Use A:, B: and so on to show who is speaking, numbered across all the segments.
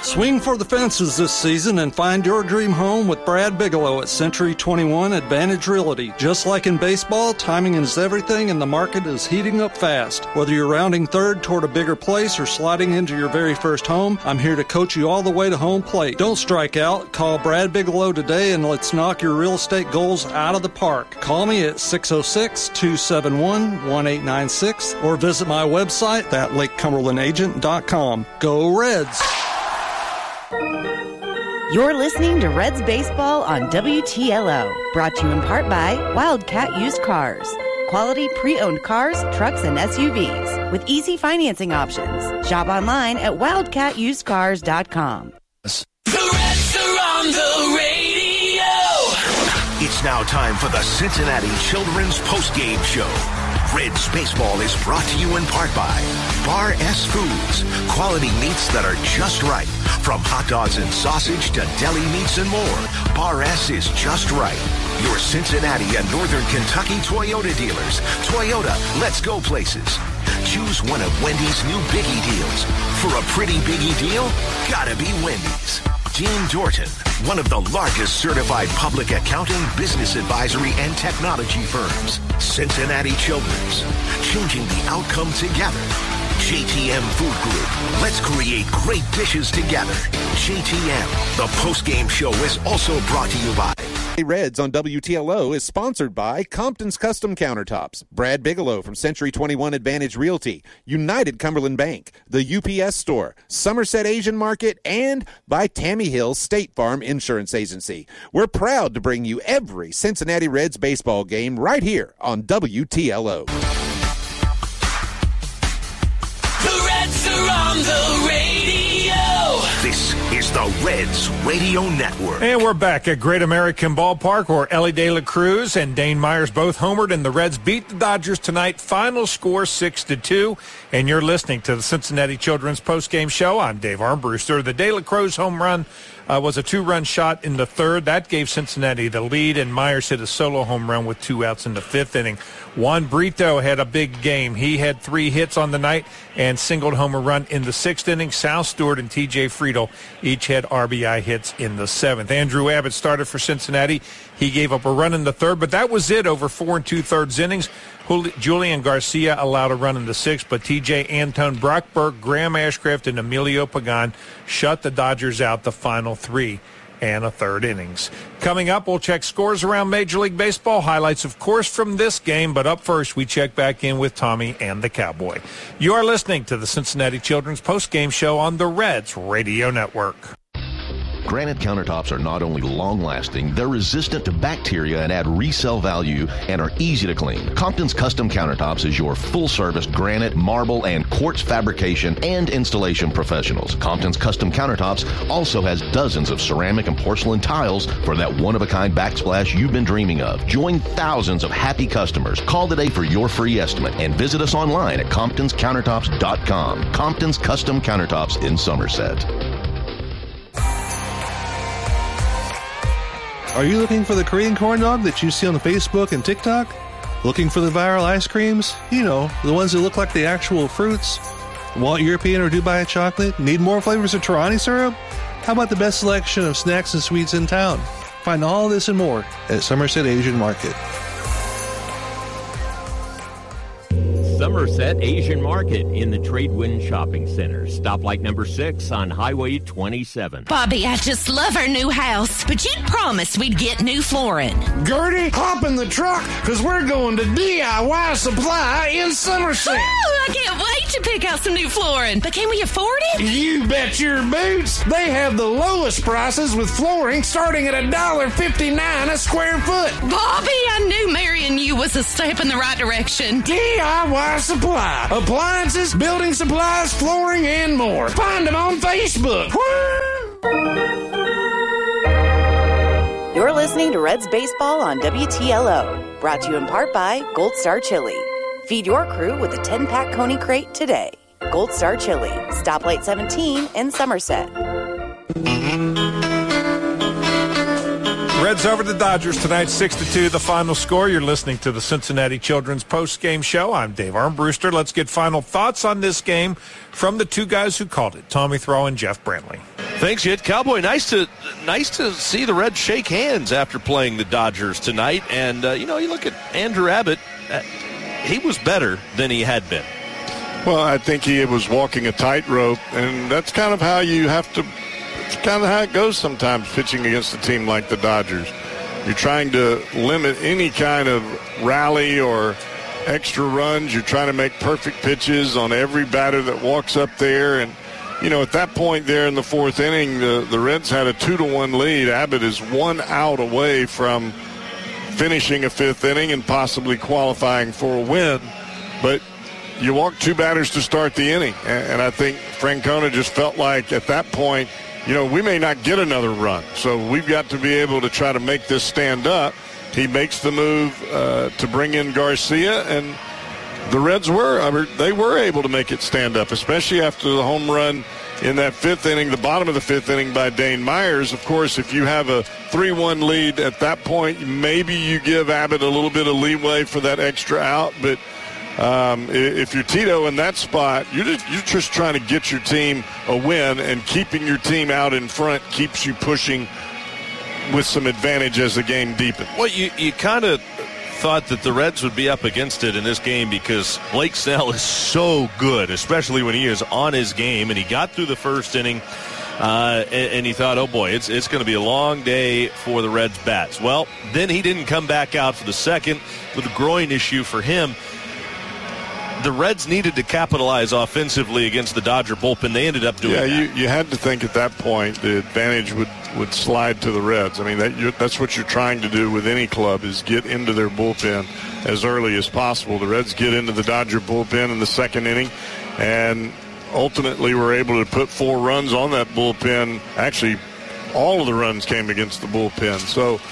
A: Swing for the fences this season and find your dream home with Brad Bigelow at Century 21 Advantage Realty. Just like in baseball, timing is everything and the market is heating up fast. Whether you're rounding third toward a bigger place or sliding into your very first home, I'm here to coach you all the way to home plate. Don't strike out. Call Brad Bigelow today and let's knock your real estate goals out of the park. Call me at 606-271-1896 or visit my website at LakeCumberlandAgent.com. Go Reds!
B: You're listening to Reds Baseball on WTLO, brought to you in part by Wildcat Used Cars. Quality pre-owned cars, trucks, and SUVs with easy financing options. Shop online at wildcatusedcars.com.
C: The Reds are on the radio.
D: It's now time for the Cincinnati Children's Postgame Show. Reds Baseball is brought to you in part by Bar S Foods. Quality meats that are just right. From hot dogs and sausage to deli meats and more, Bar S is just right. Your Cincinnati and Northern Kentucky Toyota dealers. Toyota, let's go places. Choose one of Wendy's new Biggie deals. For a pretty Biggie deal, gotta be Wendy's. Dean Dorton, one of the largest certified public accounting, business advisory, and technology firms. Cincinnati Children's, changing the outcome together. JTM Food Group, let's create great dishes together. JTM, the postgame show is also brought to you by
E: Reds on WTLO is sponsored by Compton's Custom Countertops, Brad Bigelow from Century 21 Advantage Realty, United Cumberland Bank, the UPS Store, Somerset Asian Market, and by Tammy Hill State Farm Insurance Agency. We're proud to bring you every Cincinnati Reds baseball game right here on WTLO.
C: The Reds are on the radio.
D: This is the Reds Radio Network.
F: And we're back at Great American Ballpark, where Ellie De La Cruz and Dane Myers both homered, and the Reds beat the Dodgers tonight. Final score 6-2. And you're listening to the Cincinnati Children's Postgame Show. I'm Dave Armbruster. The De La Cruz home run was a two-run shot in the third. That gave Cincinnati the lead, and Myers hit a solo home run with 2 outs in the fifth inning. Juan Brito had a big game. He had 3 hits on the night and singled home a run in the sixth inning. Sal Stewart and T.J. Friedel each had RBI hits in the seventh. Andrew Abbott started for Cincinnati. He gave up a run in the third, but that was it over 4 2/3 innings. Julian Garcia allowed a run in the sixth, but T.J. Antone, Brock Burke, Graham Ashcraft, and Emilio Pagan shut the Dodgers out the final 3 1/3 innings. Coming up, we'll check scores around Major League Baseball, highlights, of course, from this game, but up first, we check back in with Tommy and the Cowboy. You are listening to the Cincinnati Children's Postgame Show on the Reds Radio Network.
G: Granite countertops are not only long-lasting, they're resistant to bacteria and add resale value and are easy to clean. Compton's Custom Countertops is your full-service granite, marble, and quartz fabrication and installation professionals. Compton's Custom Countertops also has dozens of ceramic and porcelain tiles for that one-of-a-kind backsplash you've been dreaming of. Join thousands of happy customers. Call today for your free estimate and visit us online at ComptonsCountertops.com. Compton's Custom Countertops in Somerset.
H: Are you looking for the Korean corn dog that you see on Facebook and TikTok? Looking for the viral ice creams? You know, the ones that look like the actual fruits? Want European or Dubai chocolate? Need more flavors of Torani syrup? How about the best selection of snacks and sweets in town? Find all this and more at Somerset Asian Market.
I: Somerset Asian Market in the Tradewind Shopping Center. Stoplight number 6 on Highway 27.
J: Bobby, I just love our new house, but you promised we'd get new flooring.
K: Gertie, hop in the truck, because we're going to DIY Supply in Somerset.
J: Oh, I can't wait to pick out some new flooring. But can we afford it?
K: You bet your boots. They have the lowest prices with flooring starting at $1.59 a square foot.
J: Bobby, I knew marrying you was a step in the right direction.
K: DIY Supply. Appliances, building supplies, flooring, and more. Find them on Facebook.
B: You're listening to Reds Baseball on WTLO, brought to you in part by Gold Star Chili. Feed your crew with a 10-pack Coney Crate today. Gold Star Chili, Stoplight 17 in Somerset.
F: Reds over the Dodgers tonight, 6-2, the final score. You're listening to the Cincinnati Children's Post-Game Show. I'm Dave Armbruster. Let's get final thoughts on this game from the two guys who called it, Tommy Thrall and Jeff Brantley.
L: Thanks, Jed. Cowboy, nice to see the Reds shake hands after playing the Dodgers tonight. And, you look at Andrew Abbott, he was better than he had been.
M: Well, I think he was walking a tightrope, and that's kind of how it's kind of how it goes sometimes pitching against a team like the Dodgers. You're trying to limit any kind of rally or extra runs. You're trying to make perfect pitches on every batter that walks up there. And, at that point there in the fourth inning, the Reds had a 2-1 lead. Abbott is 1 out away from finishing a fifth inning and possibly qualifying for a win. But you walk 2 batters to start the inning. And I think Francona just felt like at that point, we may not get another run. So we've got to be able to try to make this stand up. He makes the move to bring in Garcia, and the Reds were able to make it stand up, especially after the home run in that fifth inning, the bottom of the fifth inning by Dane Myers. Of course, if you have a 3-1 lead at that point, maybe you give Abbott a little bit of leeway for that extra out. But if you're Tito in that spot, you're just trying to get your team a win, and keeping your team out in front keeps you pushing with some advantage as the game deepens.
L: Well, you kind of thought that the Reds would be up against it in this game because Blake Snell is so good, especially when he is on his game, and he got through the first inning, and he thought, oh boy, it's going to be a long day for the Reds bats. Well, then he didn't come back out for the second with a groin issue for him. The Reds needed to capitalize offensively against the Dodger bullpen. They ended up doing that.
M: Yeah, you had to think at that point the advantage would slide to the Reds. I mean, that's what you're trying to do with any club, is get into their bullpen as early as possible. The Reds get into the Dodger bullpen in the second inning, and ultimately were able to put 4 runs on that bullpen. Actually, all of the runs came against the bullpen. So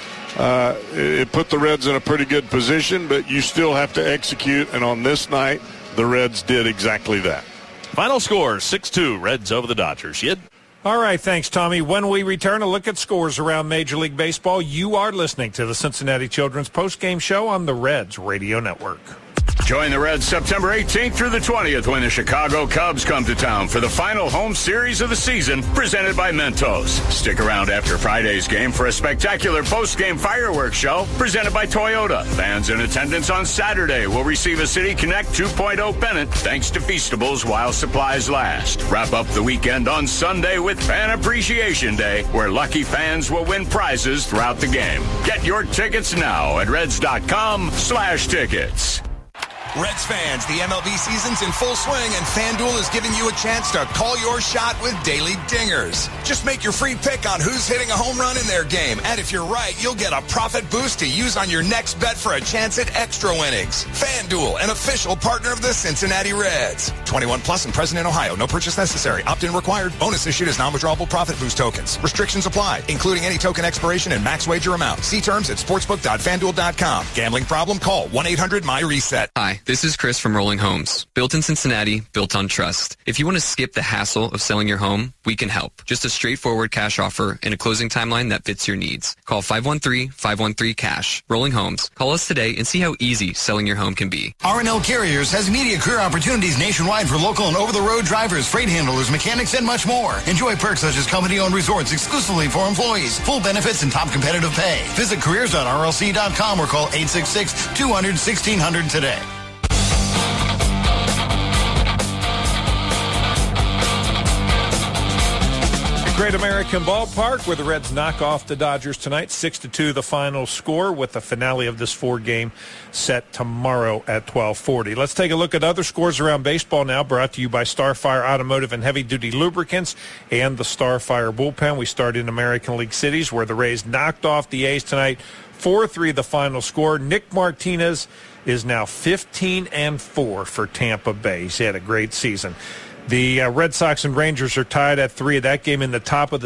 M: it put the Reds in a pretty good position, but you still have to execute, and on this night, the Reds did exactly that.
L: Final score, 6-2, Reds over the Dodgers.
F: All right, thanks, Tommy. When we return, a look at scores around Major League Baseball. You are listening to the Cincinnati Children's Postgame Show on the Reds Radio Network.
N: Join the Reds September 18th through the 20th when the Chicago Cubs come to town for the final home series of the season, presented by Mentos. Stick around after Friday's game for a spectacular post-game fireworks show presented by Toyota. Fans in attendance on Saturday will receive a City Connect 2.0 pennant thanks to Feastables while supplies last. Wrap up the weekend on Sunday with Fan Appreciation Day, where lucky fans will win prizes throughout the game. Get your tickets now at Reds.com/tickets.
O: Reds fans, the MLB season's in full swing, and FanDuel is giving you a chance to call your shot with daily dingers. Just make your free pick on who's hitting a home run in their game, and if you're right, you'll get a profit boost to use on your next bet for a chance at extra winnings. FanDuel, an official partner of the Cincinnati Reds. 21 plus and present in Ohio. No purchase necessary. Opt-in required. Bonus issued as non-withdrawable profit boost tokens. Restrictions apply, including any token expiration and max wager amount. See terms at sportsbook.fanduel.com. Gambling problem? Call 1-800-MY-RESET.
P: Hi, this is Chris from Rolling Homes. Built in Cincinnati, built on trust. If you want to skip the hassle of selling your home, we can help. Just a straightforward cash offer and a closing timeline that fits your needs. Call 513-513-CASH. Rolling Homes. Call us today and see how easy selling your home can be.
Q: R&L Carriers has immediate career opportunities nationwide for local and over-the-road drivers, freight handlers, mechanics, and much more. Enjoy perks such as company-owned resorts exclusively for employees, full benefits, and top competitive pay. Visit careers.rlc.com or call 866-200-1600 today.
F: Great American Ballpark, where the Reds knock off the Dodgers tonight. 6-2 the final score, with the finale of this 4-game set tomorrow at 12:40. Let's take a look at other scores around baseball now, brought to you by Starfire Automotive and Heavy Duty Lubricants and the Starfire Bullpen. We start in American League cities, where the Rays knocked off the A's tonight. 4-3 the final score. Nick Martinez is now 15-4 for Tampa Bay. He's had a great season. The Red Sox and Rangers are tied at 3. That game in the top of the